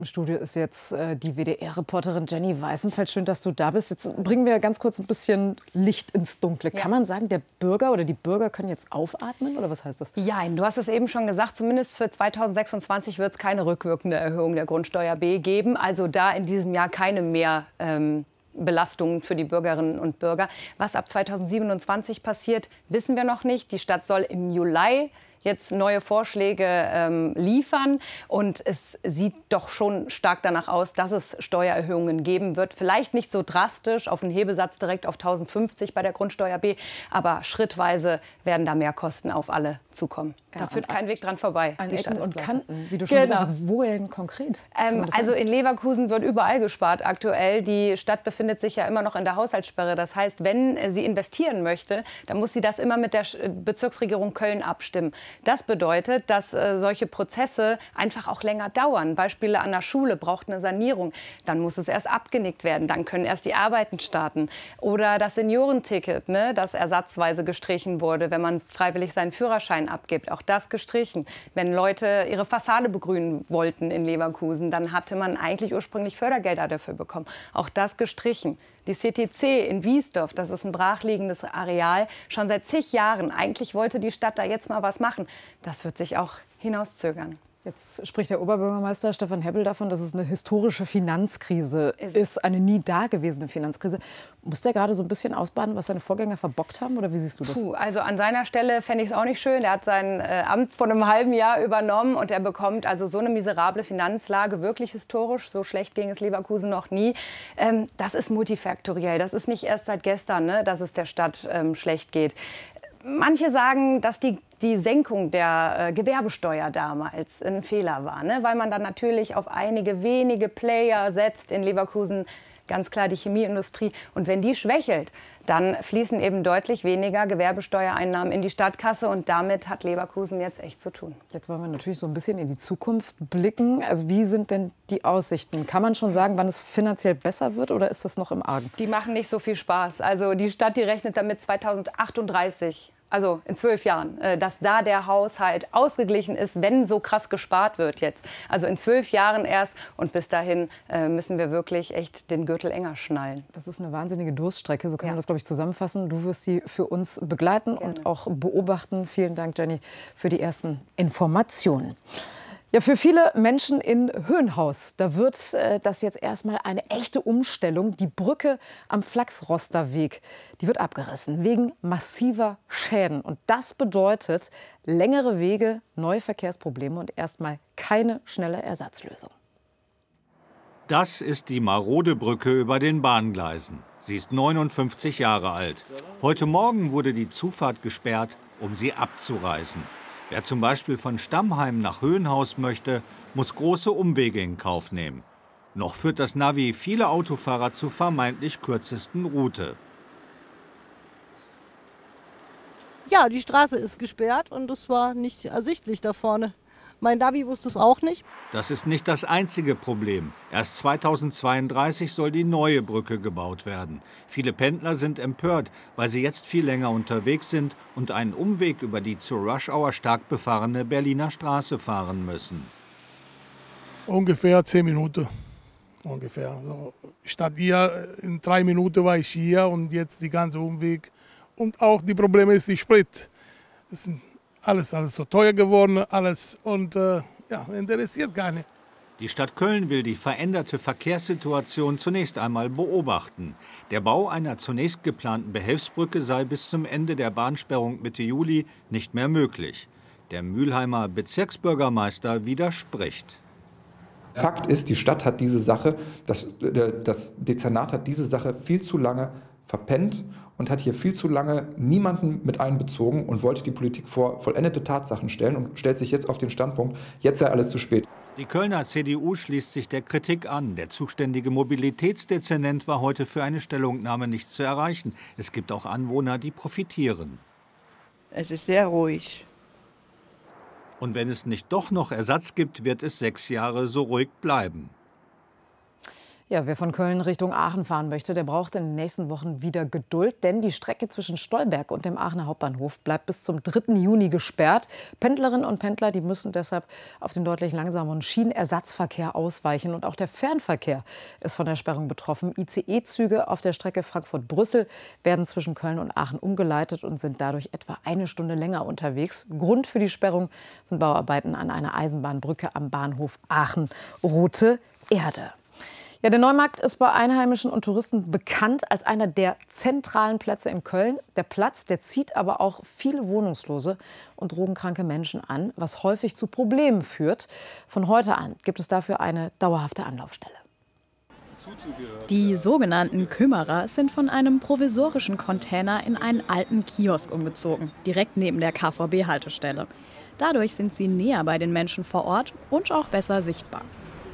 Im Studio ist jetzt die WDR-Reporterin Jenny Weißenfeld. Schön, dass du da bist. Jetzt bringen wir ganz kurz ein bisschen Licht ins Dunkle. Kann man sagen, der Bürger oder die Bürger können jetzt aufatmen? Oder was heißt das? Ja, du hast es eben schon gesagt, zumindest für 2026 wird es keine rückwirkende Erhöhung der Grundsteuer B geben. Also da in diesem Jahr keine mehr Belastungen für die Bürgerinnen und Bürger. Was ab 2027 passiert, wissen wir noch nicht. Die Stadt soll im Juli jetzt neue Vorschläge liefern. Und es sieht doch schon stark danach aus, dass es Steuererhöhungen geben wird. Vielleicht nicht so drastisch auf einen Hebesatz direkt auf 1050 bei der Grundsteuer B, aber schrittweise werden da mehr Kosten auf alle zukommen. Da führt kein Weg dran vorbei. An Ecken und Kanten, wie du schon gesagt hast. Wo denn konkret? Also in Leverkusen wird überall gespart aktuell. Die Stadt befindet sich ja immer noch in der Haushaltssperre. Das heißt, wenn sie investieren möchte, dann muss sie das immer mit der Bezirksregierung Köln abstimmen. Das bedeutet, dass solche Prozesse einfach auch länger dauern. Beispiele an der Schule braucht eine Sanierung. Dann muss es erst abgenickt werden. Dann können erst die Arbeiten starten. Oder das Seniorenticket, ne, das ersatzweise gestrichen wurde, wenn man freiwillig seinen Führerschein abgibt. Auch das gestrichen. Wenn Leute ihre Fassade begrünen wollten in Leverkusen, dann hatte man eigentlich ursprünglich Fördergelder dafür bekommen. Auch das gestrichen. Die CTC in Wiesdorf, das ist ein brachliegendes Areal, schon seit zig Jahren. Eigentlich wollte die Stadt da jetzt mal was machen. Das wird sich auch hinauszögern. Jetzt spricht der Oberbürgermeister Stefan Hebbel davon, dass es eine historische Finanzkrise ist, eine nie dagewesene Finanzkrise. Muss der gerade so ein bisschen ausbaden, was seine Vorgänger verbockt haben? Oder wie siehst du das? Also an seiner Stelle fände ich es auch nicht schön. Er hat sein Amt vor einem halben Jahr übernommen und er bekommt also so eine miserable Finanzlage, wirklich historisch. So schlecht ging es Leverkusen noch nie. Das ist multifaktoriell. Das ist nicht erst seit gestern, ne, dass es der Stadt schlecht geht. Manche sagen, dass die Senkung der Gewerbesteuer damals ein Fehler war, ne? Weil man dann natürlich auf einige wenige Player setzt in Leverkusen, ganz klar die Chemieindustrie. Und wenn die schwächelt, dann fließen eben deutlich weniger Gewerbesteuereinnahmen in die Stadtkasse. Und damit hat Leverkusen jetzt echt zu tun. Jetzt wollen wir natürlich so ein bisschen in die Zukunft blicken. Also wie sind denn die Aussichten? Kann man schon sagen, wann es finanziell besser wird oder ist das noch im Argen? Die machen nicht so viel Spaß. Also die Stadt, die rechnet damit 2038. Also in 12 Jahren, dass da der Haushalt ausgeglichen ist, wenn so krass gespart wird jetzt. Also in 12 Jahren erst und bis dahin müssen wir wirklich echt den Gürtel enger schnallen. Das ist eine wahnsinnige Durststrecke, so kann man das, glaube ich, zusammenfassen. Du wirst sie für uns begleiten und auch beobachten. Vielen Dank, Jenny, für die ersten Informationen. Ja, für viele Menschen in Höhenhaus, da wird das jetzt erstmal eine echte Umstellung. Die Brücke am Flachsroster-Weg, die wird abgerissen wegen massiver Schäden. Und das bedeutet längere Wege, neue Verkehrsprobleme und erstmal keine schnelle Ersatzlösung. Das ist die marode Brücke über den Bahngleisen. Sie ist 59 Jahre alt. Heute Morgen wurde die Zufahrt gesperrt, um sie abzureißen. Wer zum Beispiel von Stammheim nach Höhenhaus möchte, muss große Umwege in Kauf nehmen. Noch führt das Navi viele Autofahrer zur vermeintlich kürzesten Route. Ja, die Straße ist gesperrt und es war nicht ersichtlich da vorne. Mein Navi wusste es auch nicht. Das ist nicht das einzige Problem. Erst 2032 soll die neue Brücke gebaut werden. Viele Pendler sind empört, weil sie jetzt viel länger unterwegs sind und einen Umweg über die zur Rush-Hour stark befahrene Berliner Straße fahren müssen. Ungefähr 10 Minuten. Ungefähr. So, statt hier in 3 Minuten war ich hier und jetzt die ganze Umweg. Und auch die Probleme ist die Sprit. Das sind alles so teuer geworden, alles und ja, interessiert gar nicht. Die Stadt Köln will die veränderte Verkehrssituation zunächst einmal beobachten. Der Bau einer zunächst geplanten Behelfsbrücke sei bis zum Ende der Bahnsperrung Mitte Juli nicht mehr möglich. Der Mülheimer Bezirksbürgermeister widerspricht. Fakt ist, die Stadt hat diese Sache, das Dezernat hat diese Sache viel zu lange verpennt und hat hier viel zu lange niemanden mit einbezogen und wollte die Politik vor vollendete Tatsachen stellen und stellt sich jetzt auf den Standpunkt, jetzt sei alles zu spät. Die Kölner CDU schließt sich der Kritik an. Der zuständige Mobilitätsdezernent war heute für eine Stellungnahme nicht zu erreichen. Es gibt auch Anwohner, die profitieren. Es ist sehr ruhig. Und wenn es nicht doch noch Ersatz gibt, wird es 6 Jahre so ruhig bleiben. Ja, wer von Köln Richtung Aachen fahren möchte, der braucht in den nächsten Wochen wieder Geduld. Denn die Strecke zwischen Stolberg und dem Aachener Hauptbahnhof bleibt bis zum 3. Juni gesperrt. Pendlerinnen und Pendler, die müssen deshalb auf den deutlich langsameren Schienenersatzverkehr ausweichen. Und auch der Fernverkehr ist von der Sperrung betroffen. ICE-Züge auf der Strecke Frankfurt-Brüssel werden zwischen Köln und Aachen umgeleitet und sind dadurch etwa 1 Stunde länger unterwegs. Grund für die Sperrung sind Bauarbeiten an einer Eisenbahnbrücke am Bahnhof Aachen-Rote Erde. Ja, der Neumarkt ist bei Einheimischen und Touristen bekannt als einer der zentralen Plätze in Köln. Der Platz, der zieht aber auch viele wohnungslose und drogenkranke Menschen an, was häufig zu Problemen führt. Von heute an gibt es dafür eine dauerhafte Anlaufstelle. Die sogenannten Kümmerer sind von einem provisorischen Container in einen alten Kiosk umgezogen, direkt neben der KVB-Haltestelle. Dadurch sind sie näher bei den Menschen vor Ort und auch besser sichtbar.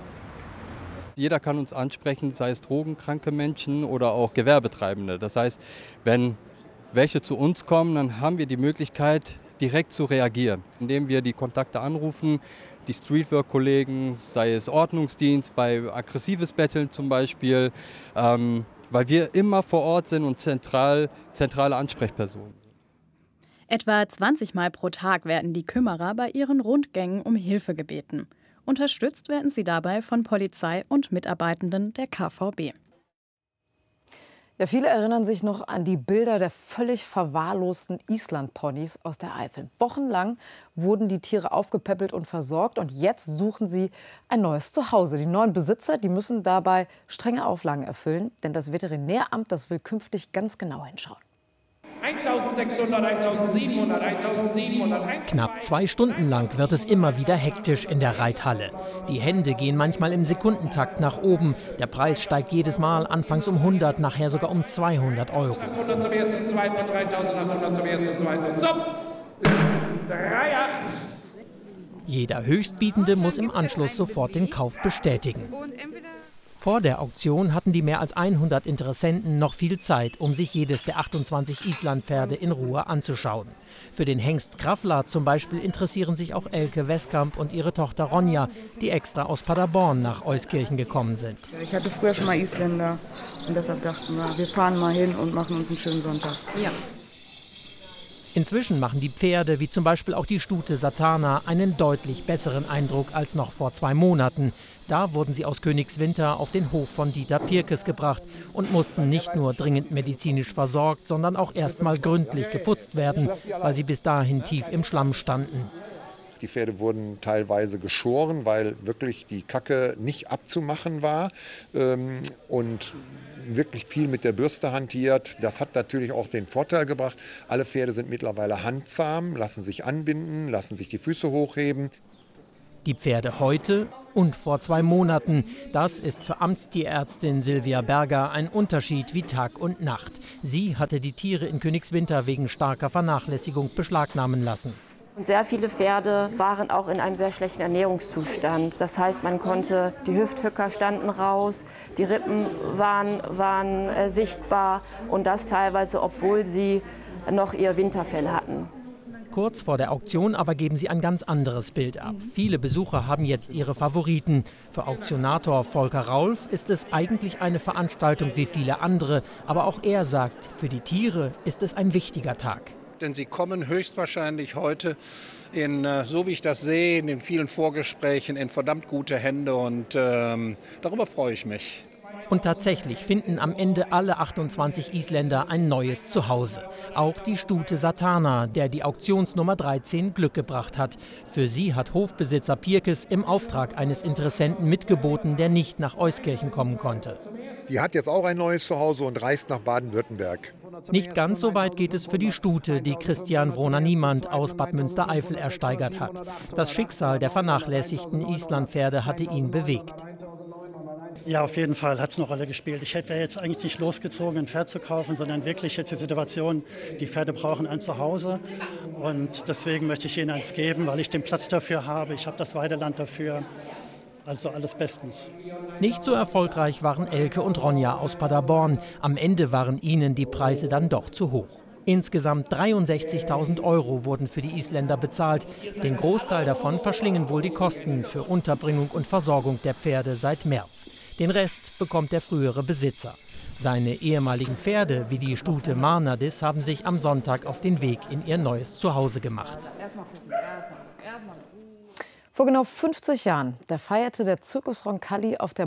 Jeder kann uns ansprechen, sei es drogenkranke Menschen oder auch Gewerbetreibende. Das heißt, wenn welche zu uns kommen, dann haben wir die Möglichkeit, direkt zu reagieren, indem wir die Kontakte anrufen, die Streetwork-Kollegen, sei es Ordnungsdienst, bei aggressives Betteln zum Beispiel, weil wir immer vor Ort sind und zentrale Ansprechpersonen sind. Etwa 20 Mal pro Tag werden die Kümmerer bei ihren Rundgängen um Hilfe gebeten. Unterstützt werden sie dabei von Polizei und Mitarbeitenden der KVB. Ja, viele erinnern sich noch an die Bilder der völlig verwahrlosten Island-Ponys aus der Eifel. Wochenlang wurden die Tiere aufgepäppelt und versorgt und jetzt suchen sie ein neues Zuhause. Die neuen Besitzer, die müssen dabei strenge Auflagen erfüllen, denn das Veterinäramt, das will künftig ganz genau hinschauen. 1600, 1700, 1700. Knapp 2 Stunden lang wird es immer wieder hektisch in der Reithalle. Die Hände gehen manchmal im Sekundentakt nach oben. Der Preis steigt jedes Mal, anfangs um 100, nachher sogar um 200 Euro. 800 zum ersten, zweiten und 3800 zum ersten, zweiten und zum 3,8. Jeder Höchstbietende muss im Anschluss sofort den Kauf bestätigen. Vor der Auktion hatten die mehr als 100 Interessenten noch viel Zeit, um sich jedes der 28 Islandpferde in Ruhe anzuschauen. Für den Hengst Krafla zum Beispiel interessieren sich auch Elke Westkamp und ihre Tochter Ronja, die extra aus Paderborn nach Euskirchen gekommen sind. Ich hatte früher schon mal Isländer und deshalb dachten wir fahren mal hin und machen uns einen schönen Sonntag. Ja. Inzwischen machen die Pferde, wie zum Beispiel auch die Stute Satana, einen deutlich besseren Eindruck als noch vor 2 Monaten. Da wurden sie aus Königswinter auf den Hof von Dieter Pirkes gebracht und mussten nicht nur dringend medizinisch versorgt, sondern auch erst mal gründlich geputzt werden, weil sie bis dahin tief im Schlamm standen. Die Pferde wurden teilweise geschoren, weil wirklich die Kacke nicht abzumachen war und wirklich viel mit der Bürste hantiert. Das hat natürlich auch den Vorteil gebracht, alle Pferde sind mittlerweile handzahm, lassen sich anbinden, lassen sich die Füße hochheben. Die Pferde heute und vor 2 Monaten, das ist für Amtstierärztin Silvia Berger ein Unterschied wie Tag und Nacht. Sie hatte die Tiere in Königswinter wegen starker Vernachlässigung beschlagnahmen lassen. Und sehr viele Pferde waren auch in einem sehr schlechten Ernährungszustand. Das heißt, man konnte, die Hüfthöcker standen raus, die Rippen waren sichtbar und das teilweise, obwohl sie noch ihr Winterfell hatten. Kurz vor der Auktion aber geben sie ein ganz anderes Bild ab. Viele Besucher haben jetzt ihre Favoriten. Für Auktionator Volker Raulf ist es eigentlich eine Veranstaltung wie viele andere. Aber auch er sagt, für die Tiere ist es ein wichtiger Tag. Denn sie kommen höchstwahrscheinlich heute so wie ich das sehe, in den vielen Vorgesprächen in verdammt gute Hände und darüber freue ich mich. Und tatsächlich finden am Ende alle 28 Isländer ein neues Zuhause. Auch die Stute Satana, der die Auktionsnummer 13 Glück gebracht hat. Für sie hat Hofbesitzer Pirkes im Auftrag eines Interessenten mitgeboten, der nicht nach Euskirchen kommen konnte. Die hat jetzt auch ein neues Zuhause und reist nach Baden-Württemberg. Nicht ganz so weit geht es für die Stute, die Christian Wroner-Niemand aus Bad Münstereifel ersteigert hat. Das Schicksal der vernachlässigten Islandpferde hatte ihn bewegt. Ja, auf jeden Fall hat es eine Rolle gespielt. Ich wäre jetzt eigentlich nicht losgezogen, ein Pferd zu kaufen, sondern wirklich jetzt die Situation, die Pferde brauchen ein Zuhause. Und deswegen möchte ich ihnen eins geben, weil ich den Platz dafür habe. Ich habe das Weideland dafür. Also alles bestens. Nicht so erfolgreich waren Elke und Ronja aus Paderborn. Am Ende waren ihnen die Preise dann doch zu hoch. Insgesamt 63.000 € wurden für die Isländer bezahlt. Den Großteil davon verschlingen wohl die Kosten für Unterbringung und Versorgung der Pferde seit März. Den Rest bekommt der frühere Besitzer. Seine ehemaligen Pferde, wie die Stute Marnadis, haben sich am Sonntag auf den Weg in ihr neues Zuhause gemacht. Vor genau 50 Jahren, da feierte der Circus Roncalli auf der